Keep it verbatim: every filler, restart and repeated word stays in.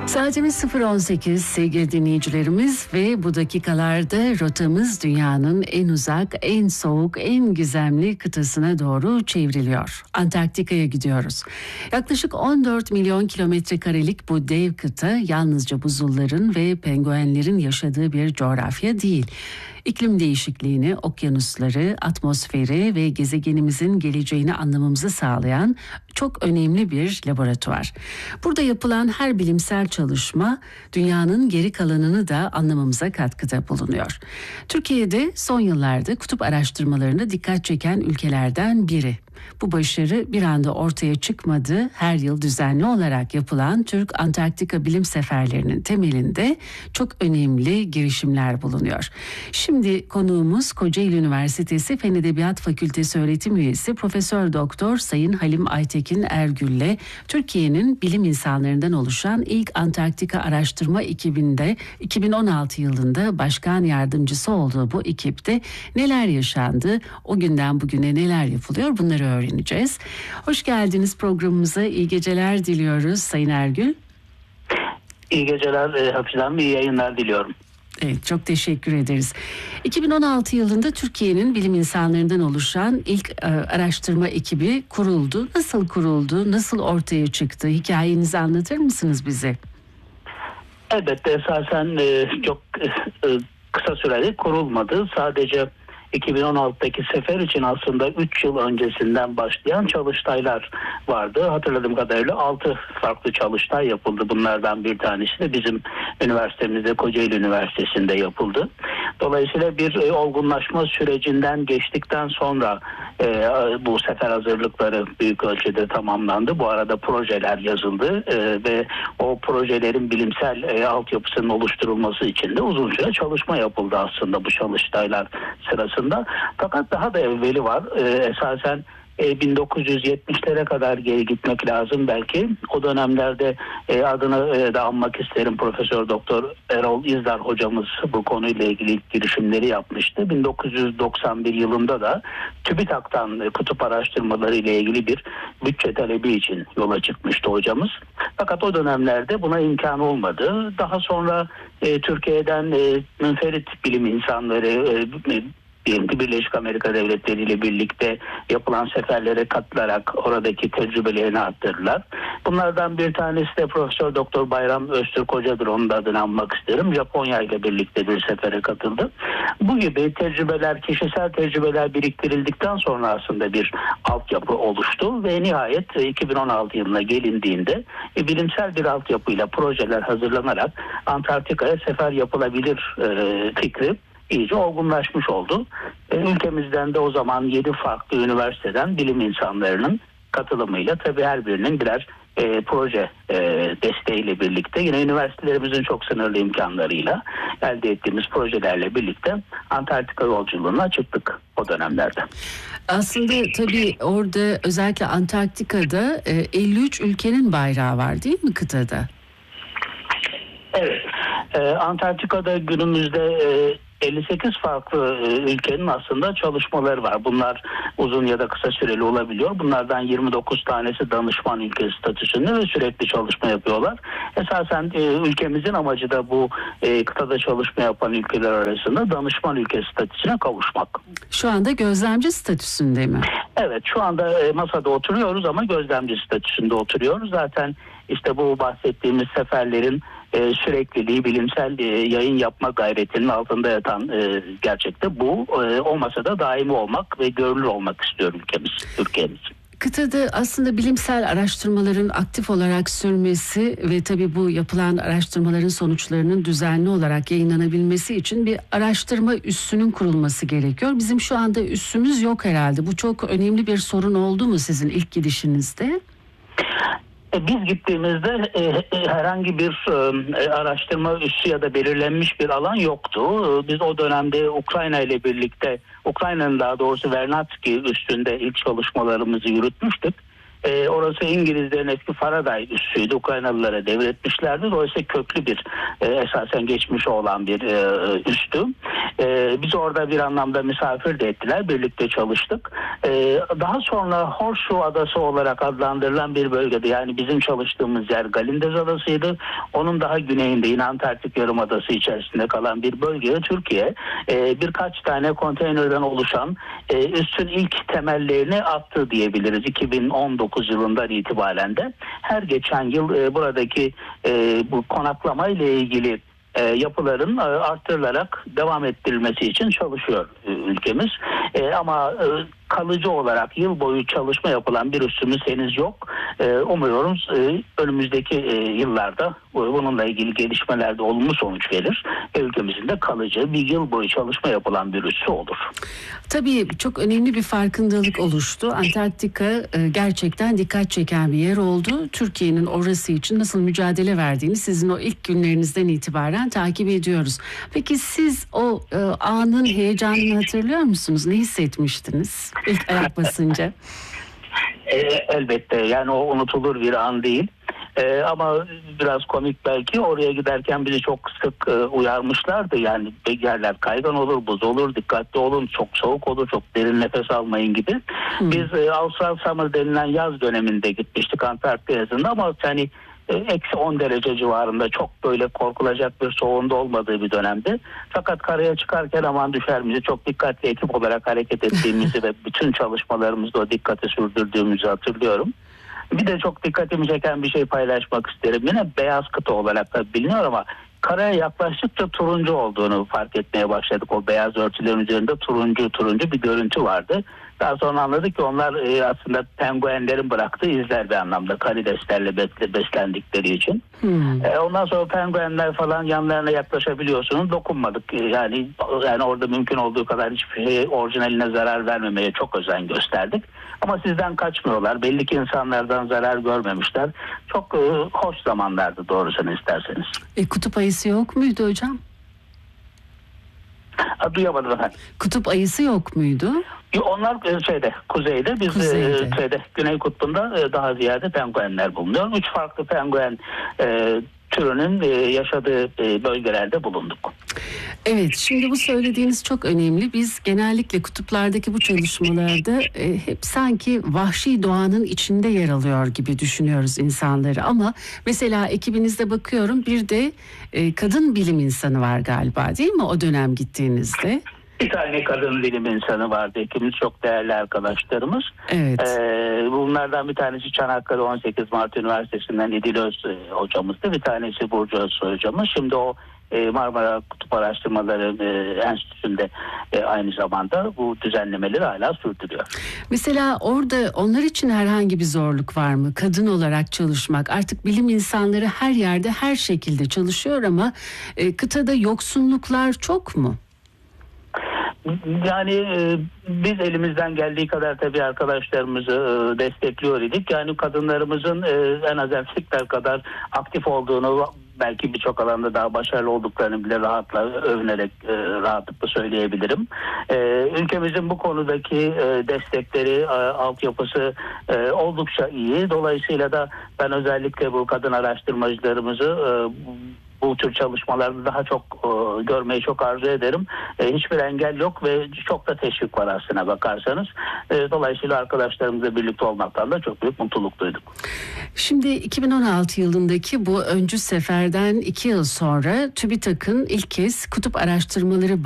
Saatimiz sıfır on sekiz sevgili dinleyicilerimiz ve bu dakikalarda rotamız dünyanın en uzak, en soğuk, en gizemli kıtasına doğru çevriliyor. Antarktika'ya gidiyoruz. Yaklaşık on dört milyon kilometre karelik bu dev kıta yalnızca buzulların ve penguenlerin yaşadığı bir coğrafya değil. İklim değişikliğini, okyanusları, atmosferi ve gezegenimizin geleceğini anlamamızı sağlayan çok önemli bir laboratuvar. Burada yapılan her bilimsel çalışma dünyanın geri kalanını da anlamamıza katkıda bulunuyor. Türkiye'de son yıllarda kutup araştırmalarına dikkat çeken ülkelerden biri. Bu başarı bir anda ortaya çıkmadı. Her yıl düzenli olarak yapılan Türk Antarktika bilim seferlerinin temelinde çok önemli girişimler bulunuyor. Şimdi konuğumuz Kocaeli Üniversitesi Fen Edebiyat Fakültesi öğretim üyesi Profesör Doktor Sayın Halim Aytekin Ergül'le Türkiye'nin bilim insanlarından oluşan ilk Antarktika araştırma ekibinde iki bin on altı yılında başkan yardımcısı olduğu bu ekipte neler yaşandı, o günden bugüne neler yapılıyor, bunları öğreneceğiz. Hoş geldiniz programımıza. İyi geceler diliyoruz Sayın Ergül. İyi geceler e, Hafize Hanım, iyi yayınlar diliyorum. Evet, çok teşekkür ederiz. iki bin on altı yılında Türkiye'nin bilim insanlarından oluşan ilk e, araştırma ekibi kuruldu. Nasıl kuruldu? Nasıl ortaya çıktı? Hikayenizi anlatır mısınız bize? Elbette esasen e, çok e, kısa sürede kurulmadı. Sadece iki bin on altıdaki sefer için aslında üç yıl öncesinden başlayan çalıştaylar vardı. Hatırladığım kadarıyla altı farklı çalıştay yapıldı. Bunlardan bir tanesi de bizim üniversitemizde, Kocaeli Üniversitesi'nde yapıldı. Dolayısıyla bir e, olgunlaşma sürecinden geçtikten sonra e, bu sefer hazırlıkları büyük ölçüde tamamlandı. Bu arada projeler yazıldı e, ve o projelerin bilimsel e, altyapısının oluşturulması için de uzun süre çalışma yapıldı aslında bu çalıştaylar sırasında. Fakat daha da evveli var. E, esasen e, bin dokuz yüz yetmişlere kadar geri gitmek lazım belki. O dönemlerde e, adını e, da anmak isterim. Profesör Doktor Erol İzdar hocamız bu konuyla ilgili girişimleri yapmıştı. bin dokuz yüz doksan bir yılında da TÜBİTAK'tan e, kutup araştırmaları ile ilgili bir bütçe talebi için yola çıkmıştı hocamız. Fakat o dönemlerde buna imkan olmadı. Daha sonra e, Türkiye'den e, münferit bilim insanları e, diyelim ki Birleşik Amerika Devletleri ile birlikte yapılan seferlere katılarak oradaki tecrübelerini arttırdılar. Bunlardan bir tanesi de Profesör Doktor Bayram Öztürk Hoca'dır. Onun da adını anmak isterim. Japonya ile birlikte bir sefere katıldı. Bu gibi tecrübeler, kişisel tecrübeler biriktirildikten sonra aslında bir altyapı oluştu ve nihayet iki bin on altı yılına gelindiğinde e, bilimsel bir altyapıyla projeler hazırlanarak Antarktika'ya sefer yapılabilir e, fikri iyice olgunlaşmış oldu. Ülkemizden de o zaman yedi farklı üniversiteden bilim insanlarının katılımıyla tabii her birinin birer e, proje e, desteğiyle birlikte yine üniversitelerimizin çok sınırlı imkanlarıyla elde ettiğimiz projelerle birlikte Antarktika yolculuğuna çıktık o dönemlerde. Aslında tabii orada özellikle Antarktika'da e, elli üç ülkenin bayrağı var değil mi kıtada? Evet. Ee, Antarktika'da günümüzde e, elli sekiz farklı e, ülkenin aslında çalışmaları var. Bunlar uzun ya da kısa süreli olabiliyor. Bunlardan yirmi dokuz tanesi danışman ülke statüsünde ve sürekli çalışma yapıyorlar. Esasen e, ülkemizin amacı da bu e, kıtada çalışma yapan ülkeler arasında danışman ülke statüsüne kavuşmak. Şu anda gözlemci statüsünde mi? Evet, şu anda e, masada oturuyoruz ama gözlemci statüsünde oturuyoruz. Zaten işte bu bahsettiğimiz seferlerin e, sürekliliği, bilimsel e, yayın yapma gayretinin altında yatan e, gerçekte bu. E, olmasa da daimi olmak ve görülür olmak istiyor ülkemiz, Türkiye'miz. Kıtada aslında bilimsel araştırmaların aktif olarak sürmesi ve tabii bu yapılan araştırmaların sonuçlarının düzenli olarak yayınlanabilmesi için bir araştırma üssünün kurulması gerekiyor. Bizim şu anda üssümüz yok herhalde. Bu çok önemli bir sorun oldu mu sizin ilk gidişinizde? Biz gittiğimizde e, e, herhangi bir e, araştırma üssü ya da belirlenmiş bir alan yoktu. Biz o dönemde Ukrayna ile birlikte, Ukrayna'nın daha doğrusu Vernadski üstünde ilk çalışmalarımızı yürütmüştük. E, orası İngilizlerin eski Faraday üssüydü. Ukraynalılara devretmişlerdi. Dolayısıyla köklü bir e, esasen geçmişi olan bir e, üstü. E, biz orada bir anlamda misafir de ettiler. Birlikte çalıştık. E, daha sonra Horseshoe Adası olarak adlandırılan bir bölgede, yani bizim çalıştığımız yer Galindez Adası'ydı. Onun daha güneyinde yine Antarktik Yarımadası içerisinde kalan bir bölgeye Türkiye e, birkaç tane konteynerden oluşan e, üssün ilk temellerini attı diyebiliriz. iki bin on dokuz yılından itibaren de her geçen yıl e, buradaki e, bu konaklama ile ilgili e, yapıların e, arttırılarak devam ettirilmesi için çalışıyor e, ülkemiz. E, ama e, kalıcı olarak yıl boyu çalışma yapılan bir üssümüz henüz yok. E, umuyorum e, önümüzdeki e, yıllarda e, bununla ilgili gelişmelerde olumlu sonuç verir. E, ülkemizin de kalıcı bir yıl boyu çalışma yapılan bir üssü olur. Tabii çok önemli bir farkındalık oluştu. Antarktika e, gerçekten dikkat çeken bir yer oldu. Türkiye'nin orası için nasıl mücadele verdiğini sizin o ilk günlerinizden itibaren takip ediyoruz. Peki siz o e, anın heyecanını hatırlıyor musunuz? Ne hissetmiştiniz ilk ayak basınca? E, elbette, yani o unutulur bir an değil. Ee, ama biraz komik belki, oraya giderken bizi çok sık e, uyarmışlardı. Yani yerler kaygan olur, buz olur, dikkatli olun, çok soğuk olur, çok derin nefes almayın gibi. Hmm. Biz e, Austral Summer denilen yaz döneminde gitmiştik Antarktika yazında, ama hani eksi on derece civarında, çok böyle korkulacak bir soğuğunda olmadığı bir dönemdi. Fakat karaya çıkarken aman düşer miyiz, çok dikkatli ekip olarak hareket ettiğimizi ve bütün çalışmalarımızda o dikkati sürdürdüğümüzü hatırlıyorum. Bir de çok dikkatimi çeken bir şey paylaşmak isterim. Yine beyaz kıta olarak da biliniyor ama karaya yaklaştıkça turuncu olduğunu fark etmeye başladık. O beyaz örtülerin üzerinde turuncu turuncu bir görüntü vardı. Daha sonra anladık ki onlar e, aslında penguenlerin bıraktığı izler bir anlamda, karideslerle beslendikleri için. Hmm. E, ondan sonra penguenler falan yanlarına yaklaşabiliyorsunuz. Dokunmadık. E, yani yani orada mümkün olduğu kadar hiçbir şey orijinaline zarar vermemeye çok özen gösterdik. Ama sizden kaçmıyorlar. Belli ki insanlardan zarar görmemişler. Çok e, hoş zamanlardı doğrusunu isterseniz. E, kutup ayısı yok muydu hocam? Ha, duyamadım efendim. Kutup ayısı yok muydu? Onlar şeyde, kuzeyde, biz Kuzeyde. şeyde, Güney Kutbu'nda daha ziyade penguenler bulunuyor. Üç farklı penguen e, türünün e, yaşadığı e, bölgelerde bulunduk. Evet, şimdi bu söylediğiniz çok önemli. Biz genellikle kutuplardaki bu çalışmalarda e, hep sanki vahşi doğanın içinde yer alıyor gibi düşünüyoruz insanları. Ama mesela ekibinizde bakıyorum, bir de e, kadın bilim insanı var galiba, değil mi o dönem gittiğinizde? Bir tane kadın bilim insanı vardı. İkimiz çok değerli arkadaşlarımız. Evet. Ee, bunlardan bir tanesi Çanakkale on sekiz Mart Üniversitesi'nden İdil Öz hocamızdı. Bir tanesi Burcu Özsoy hocamız. Şimdi o e, Marmara Kutup Araştırmaları e, Enstitüsü'nde e, aynı zamanda bu düzenlemeleri hala sürdürüyor. Mesela orada onlar için herhangi bir zorluk var mı? Kadın olarak çalışmak. Artık bilim insanları her yerde her şekilde çalışıyor ama e, kıtada yoksunluklar çok mu? Yani e, biz elimizden geldiği kadar tabii arkadaşlarımızı e, destekliyor idik. Yani kadınlarımızın e, en az erkekler kadar aktif olduğunu, belki birçok alanda daha başarılı olduklarını bile rahatla övünerek e, rahatlıkla söyleyebilirim. E, ülkemizin bu konudaki e, destekleri, e, altyapısı e, oldukça iyi. Dolayısıyla da ben özellikle bu kadın araştırmacılarımızı e, bu tür çalışmalarda daha çok e, görmeyi çok arzu ederim. E, hiçbir engel yok ve çok da teşvik var aslına bakarsanız. E, dolayısıyla arkadaşlarımızla birlikte olmaktan da çok büyük mutluluk duyduk. Şimdi iki bin on altı yılındaki bu öncü seferden iki yıl sonra TÜBİTAK'ın ilk kez kutup araştırmaları